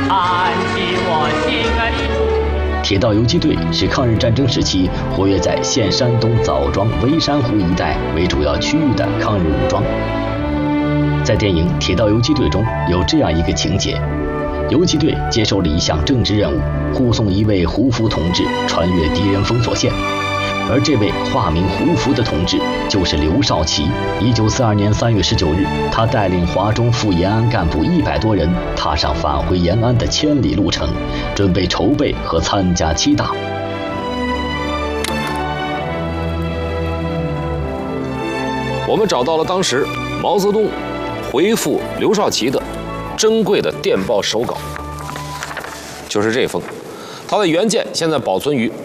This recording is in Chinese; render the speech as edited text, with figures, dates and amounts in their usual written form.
安起我心儿。 铁道游击队是抗日战争时期活跃在现山东枣庄微山湖一带为主要区域的抗日武装。在电影《铁道游击队》中有这样一个情节：游击队接受了一项政治任务，护送一位胡服同志穿越敌人封锁线。而这位化名胡服的同志就是刘少奇。1942年3月19日，他带领华中赴延安干部100多人，踏上返回延安的千里路程，准备筹备和参加七大。 我们找到了当时毛泽东回复刘少奇的珍贵的电报手稿，就是这封。它的原件现在保存于